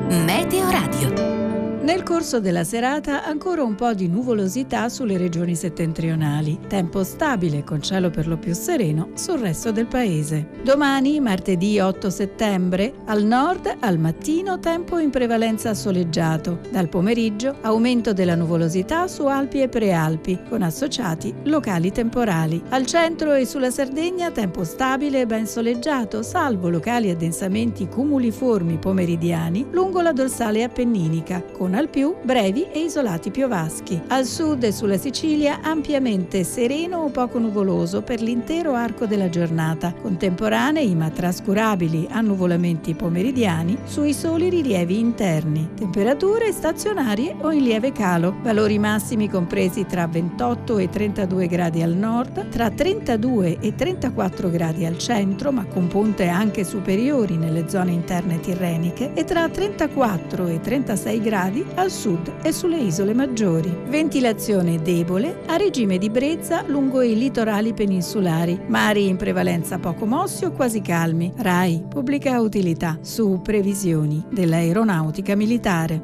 Meteo Radio. Nel corso della serata ancora un po' di nuvolosità sulle regioni settentrionali. Tempo stabile con cielo per lo più sereno sul resto del paese. Domani, martedì 8 settembre, al nord al mattino tempo in prevalenza soleggiato. Dal pomeriggio aumento della nuvolosità su Alpi e Prealpi con associati locali temporali. Al centro e sulla Sardegna tempo stabile e ben soleggiato, salvo locali addensamenti cumuliformi pomeridiani lungo la dorsale appenninica con al più brevi e isolati piovaschi. Al sud e sulla Sicilia ampiamente sereno o poco nuvoloso per l'intero arco della giornata, contemporanei ma trascurabili annuvolamenti pomeridiani sui soli rilievi interni. Temperature stazionarie o in lieve calo, valori massimi compresi tra 28 e 32 gradi al nord, tra 32 e 34 gradi al centro, ma con punte anche superiori nelle zone interne tirreniche, e tra 34 e 36 gradi al sud e sulle isole maggiori. Ventilazione debole a regime di brezza lungo i litorali peninsulari. Mari in prevalenza poco mossi o quasi calmi. RAI, pubblica utilità, su previsioni dell'aeronautica militare.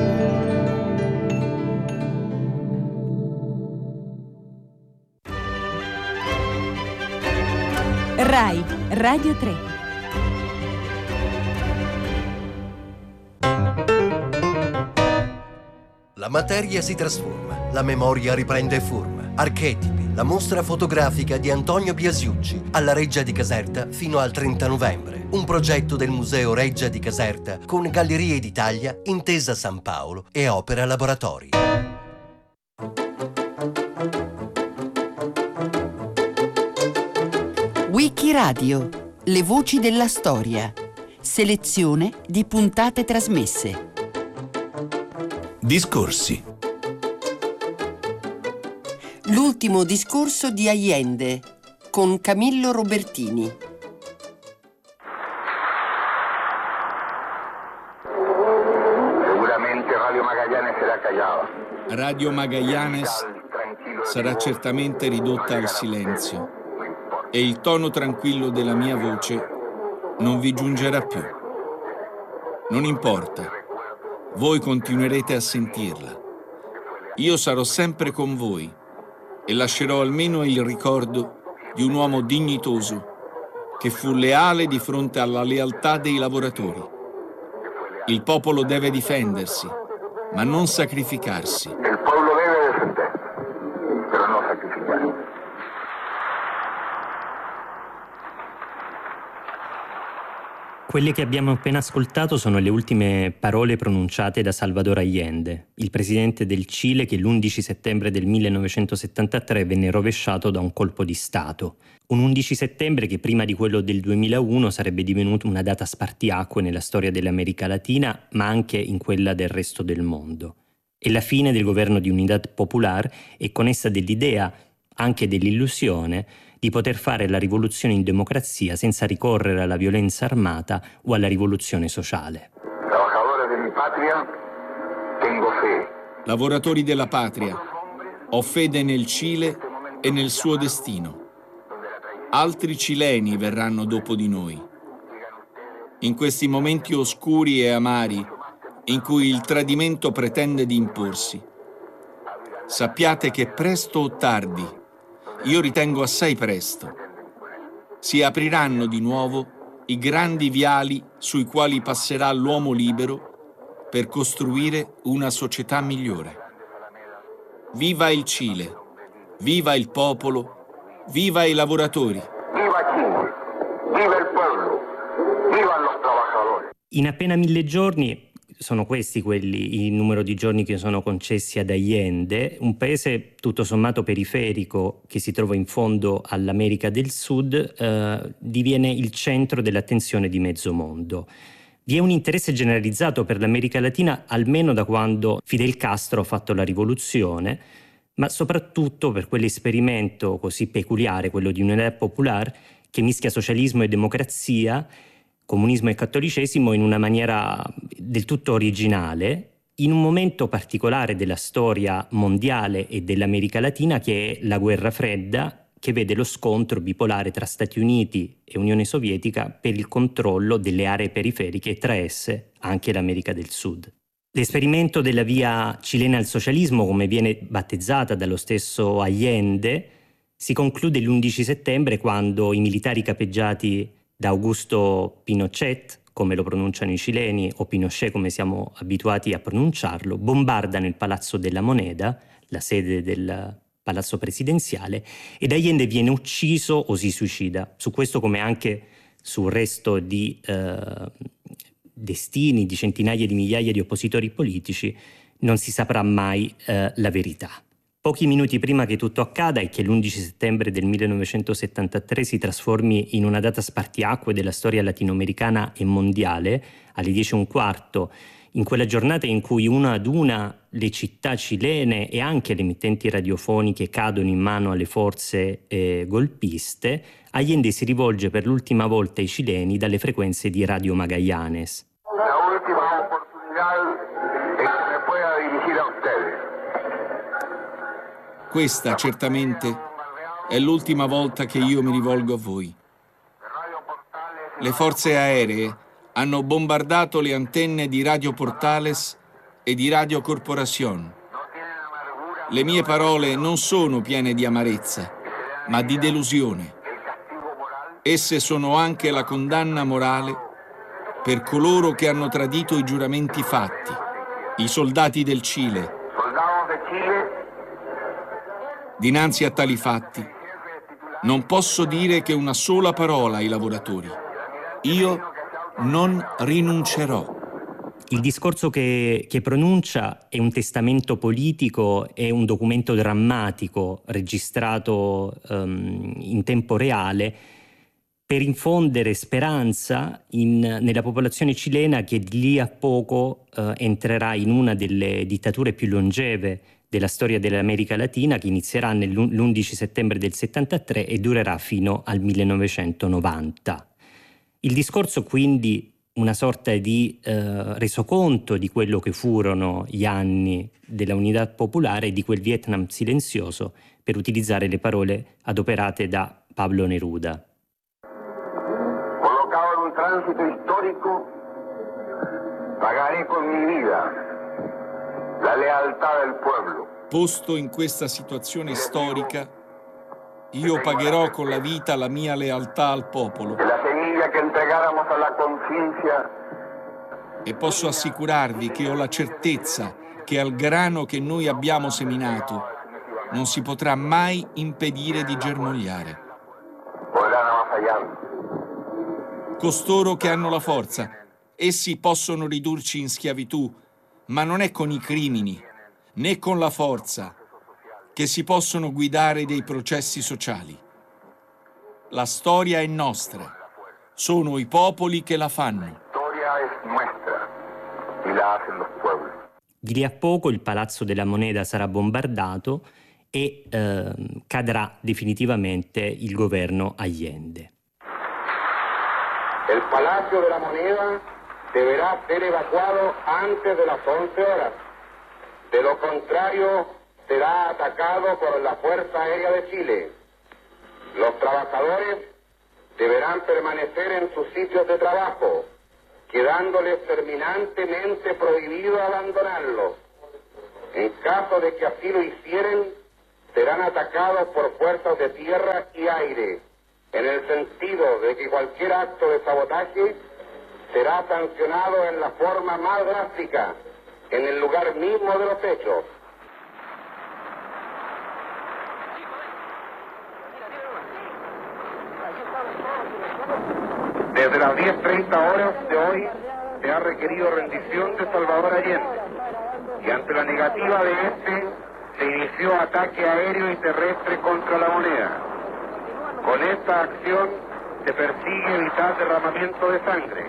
RAI, Radio 3. La materia si trasforma, la memoria riprende forma. Archetipi, la mostra fotografica di Antonio Biasiucci alla Reggia di Caserta fino al 30 novembre. Un progetto del Museo Reggia di Caserta con Gallerie d'Italia, Intesa San Paolo e Opera Laboratori. Wikiradio, le voci della storia. Selezione di puntate trasmesse. Discorsi. L'ultimo discorso di Allende con Camillo Robertini. Seguramente Radio Magallanes sarà callado. Radio Magallanes sarà certamente ridotta al silenzio e il tono tranquillo della mia voce non vi giungerà più. Non importa. Voi continuerete a sentirla. Io sarò sempre con voi e lascerò almeno il ricordo di un uomo dignitoso che fu leale di fronte alla lealtà dei lavoratori. Il popolo deve difendersi, ma non sacrificarsi. Il popolo deve defendersi, però non sacrificare. Quelle che abbiamo appena ascoltato sono le ultime parole pronunciate da Salvador Allende, il presidente del Cile che l'11 settembre del 1973 venne rovesciato da un colpo di Stato. Un 11 settembre che prima di quello del 2001 sarebbe divenuto una data spartiacque nella storia dell'America Latina, ma anche in quella del resto del mondo. È la fine del governo di Unidad Popular e con essa dell'idea, anche dell'illusione, di poter fare la rivoluzione in democrazia senza ricorrere alla violenza armata o alla rivoluzione sociale. Lavoratori della patria, ho fede nel Cile e nel suo destino. Altri cileni verranno dopo di noi. In questi momenti oscuri e amari, in cui il tradimento pretende di imporsi, sappiate che presto o tardi, io ritengo assai presto, si apriranno di nuovo i grandi viali sui quali passerà l'uomo libero per costruire una società migliore. Viva il Cile, viva il popolo, viva i lavoratori. Viva Chile, viva il popolo, viva los trabajadores. In appena 1000 giorni sono questi il numero di giorni che sono concessi ad Allende, un paese tutto sommato periferico che si trova in fondo all'America del Sud, diviene il centro dell'attenzione di mezzo mondo. Vi è un interesse generalizzato per l'America Latina almeno da quando Fidel Castro ha fatto la rivoluzione, ma soprattutto per quell'esperimento così peculiare, quello di Unidad Popular, che mischia socialismo e democrazia, comunismo e cattolicesimo in una maniera del tutto originale, in un momento particolare della storia mondiale e dell'America Latina che è la guerra fredda, che vede lo scontro bipolare tra Stati Uniti e Unione Sovietica per il controllo delle aree periferiche e tra esse anche l'America del Sud. L'esperimento della via cilena al socialismo, come viene battezzata dallo stesso Allende, si conclude l'11 settembre quando i militari capeggiati da Augusto Pinochet, come lo pronunciano i cileni, o Pinochet come siamo abituati a pronunciarlo, bombardano il Palazzo della Moneda, la sede del palazzo presidenziale, ed Allende viene ucciso o si suicida. Su questo, come anche sul resto di destini di centinaia di migliaia di oppositori politici, non si saprà mai la verità. Pochi minuti prima che tutto accada e che l'11 settembre del 1973 si trasformi in una data spartiacque della storia latinoamericana e mondiale, alle 10:15, in quella giornata in cui una ad una le città cilene e anche le emittenti radiofoniche cadono in mano alle forze golpiste, Allende si rivolge per l'ultima volta ai cileni dalle frequenze di Radio Magallanes. La ultima opportunidad es que me pueda dirigir a ustedes. Questa certamente è l'ultima volta che io mi rivolgo a voi. Le forze aeree hanno bombardato le antenne di Radio Portales e di Radio Corporación. Le mie parole non sono piene di amarezza, ma di delusione. Esse sono anche la condanna morale per coloro che hanno tradito i giuramenti fatti, i soldati del Cile. Dinanzi a tali fatti, non posso dire che una sola parola ai lavoratori. Io non rinuncerò. Il discorso che pronuncia è un testamento politico, è un documento drammatico registrato in tempo reale per infondere speranza nella popolazione cilena che di lì a poco entrerà in una delle dittature più longeve della storia dell'America Latina, che inizierà l'11 settembre del 73 e durerà fino al 1990. Il discorso quindi una sorta di resoconto di quello che furono gli anni della Unidad Popolare e di quel Vietnam silenzioso, per utilizzare le parole adoperate da Pablo Neruda. Colocado en un tránsito histórico, pagaré con mi vida la lealtà del pueblo. Posto in questa situazione storica, io pagherò con la vita la mia lealtà al popolo. La semilla che entregáramos a la conciencia. E posso assicurarvi che ho la certezza che al grano che noi abbiamo seminato non si potrà mai impedire di germogliare. Costoro che hanno la forza, essi possono ridurci in schiavitù, ma non è con i crimini, né con la forza, che si possono guidare dei processi sociali. La storia è nostra, sono i popoli che la fanno. Di lì a poco il Palazzo della Moneda sarà bombardato e cadrà definitivamente il governo Allende. El Palacio de la Moneda deberá ser evacuado antes de las 11 horas. De lo contrario, será atacado por la Fuerza Aérea de Chile. Los trabajadores deberán permanecer en sus sitios de trabajo, quedándoles terminantemente prohibido abandonarlos. En caso de que así lo hicieren, serán atacados por fuerzas de tierra y aire, en el sentido de que cualquier acto de sabotaje será sancionado en la forma más drástica, en el lugar mismo de los hechos. Desde las 10:30 horas de hoy se ha requerido rendición de Salvador Allende y ante la negativa de se inició ataque aéreo y terrestre contra la moneda. Con esta acción se persigue evitar derramamiento de sangre.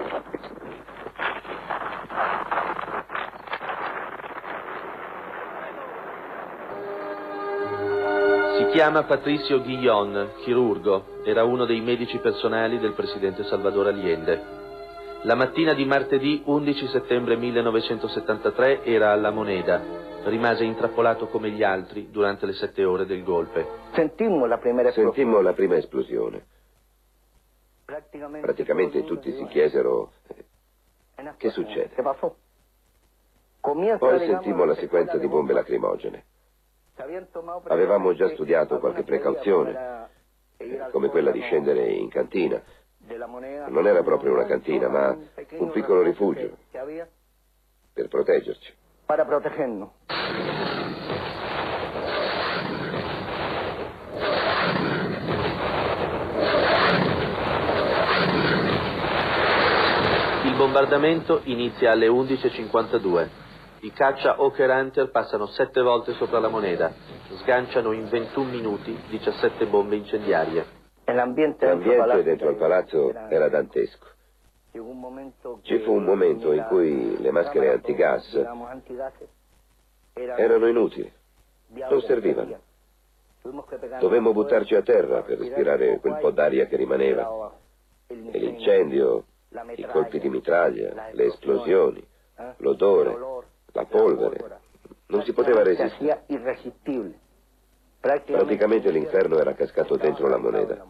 Si chiama Patricio Guillón, chirurgo, era uno dei medici personali del presidente Salvador Allende. La mattina di martedì 11 settembre 1973 era alla Moneda. rimase intrappolato come gli altri durante le 7 ore del golpe. Sentimmo la prima esplosione. Praticamente tutti si chiesero che succede. Poi sentimmo la sequenza di bombe lacrimogene. Avevamo già studiato qualche precauzione, come quella di scendere in cantina. Non era proprio una cantina, ma un piccolo rifugio per proteggerci. Para protegernos. Il bombardamento inizia alle 11:52. I caccia Hawker Hunter passano 7 volte sopra la moneta, sganciano in 21 minuti 17 bombe incendiarie. L'ambiente dentro al palazzo era dantesco. Ci fu un momento in cui le maschere antigas erano inutili, non servivano. Dovemmo buttarci a terra per respirare quel po' d'aria che rimaneva. E l'incendio, i colpi di mitraglia, le esplosioni, l'odore, la polvere, non si poteva resistere. Praticamente l'inferno era cascato dentro la moneta.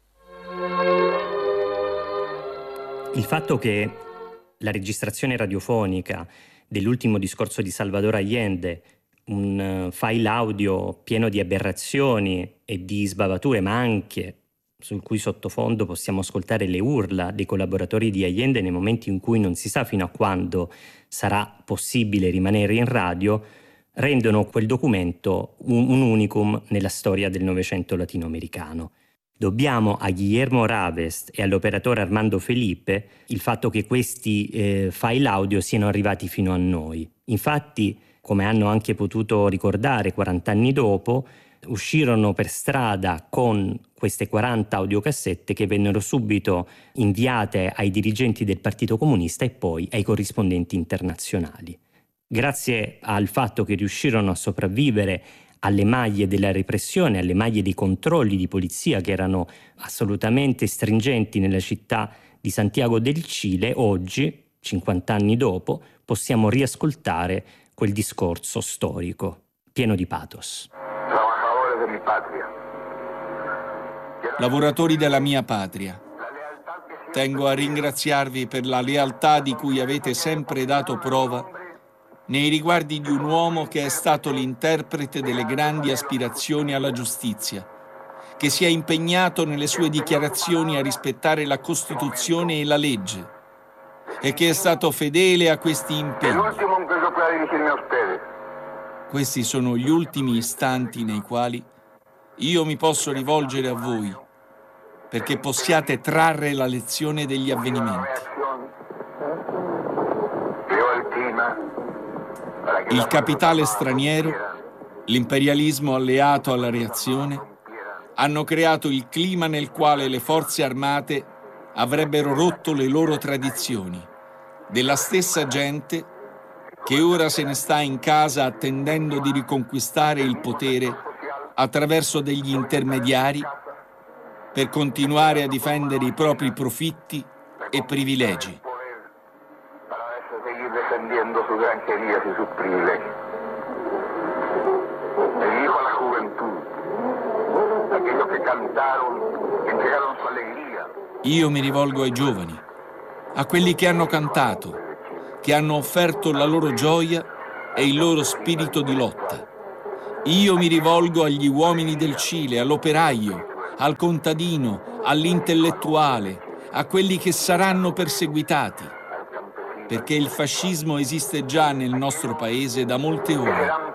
Il fatto che la registrazione radiofonica dell'ultimo discorso di Salvador Allende, un file audio pieno di aberrazioni e di sbavature, ma anche sul cui sottofondo possiamo ascoltare le urla dei collaboratori di Allende nei momenti in cui non si sa fino a quando sarà possibile rimanere in radio, rendono quel documento un unicum nella storia del Novecento latinoamericano. Dobbiamo a Guillermo Ravest e all'operatore Armando Felipe il fatto che questi file audio siano arrivati fino a noi. Infatti, come hanno anche potuto ricordare 40 anni dopo, uscirono per strada con queste 40 audiocassette che vennero subito inviate ai dirigenti del Partito Comunista e poi ai corrispondenti internazionali. Grazie al fatto che riuscirono a sopravvivere alle maglie della repressione, alle maglie dei controlli di polizia che erano assolutamente stringenti nella città di Santiago del Cile, oggi, 50 anni dopo, possiamo riascoltare quel discorso storico, pieno di pathos. Lavoratori della mia patria, tengo a ringraziarvi per la lealtà di cui avete sempre dato prova nei riguardi di un uomo che è stato l'interprete delle grandi aspirazioni alla giustizia, che si è impegnato nelle sue dichiarazioni a rispettare la Costituzione e la legge, e che è stato fedele a questi impegni. Questi sono gli ultimi istanti nei quali io mi posso rivolgere a voi, perché possiate trarre la lezione degli avvenimenti. Il capitale straniero, l'imperialismo alleato alla reazione, hanno creato il clima nel quale le forze armate avrebbero rotto le loro tradizioni, della stessa gente che ora se ne sta in casa attendendo di riconquistare il potere attraverso degli intermediari per continuare a difendere i propri profitti e privilegi. Defendiendo sus granjerías y sus privilegios. Le dijo a la juventud, aquellos que cantaron, que entregaron su alegría. Io mi rivolgo ai giovani, a quelli che hanno cantato, che hanno offerto la loro gioia e il loro spirito di lotta. Io mi rivolgo agli uomini del Cile, all'operaio, al contadino, all'intellettuale, a quelli che saranno perseguitati, perché il fascismo esiste già nel nostro paese da molte ore